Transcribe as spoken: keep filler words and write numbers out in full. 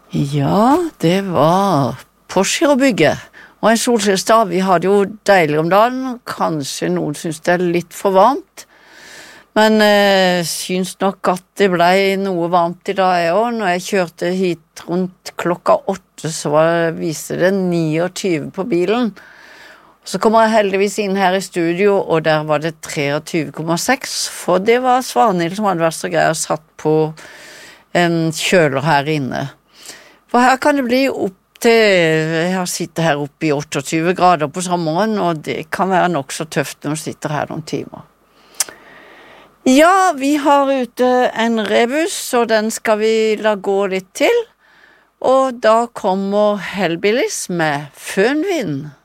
Ja, det var på Skirobygget. Og en solskjellsdag, vi hadde jo deilig om dagen, kanskje noen synes det er litt for varmt, men eh, synes nok at det ble noe varmt i dag jeg også. Når jeg kjørte hit rundt klokka åtte, så var, viste det niogtyve på bilen. Så kommer jeg heldigvis inn her i studio, og der var det treogtyve komma seks, for det var Svanhild som hadde vært så grei og satt på en kjøler her inne. For her kan det bli opp til, jeg har sittet her oppe i tjueåtte grader på sommeren, og det kan være nok så tøft når du sitter her noen timer. Ja, vi har ute en rebus, og den skal vi la gå litt til, og da kommer Hellbillies med Fønvind.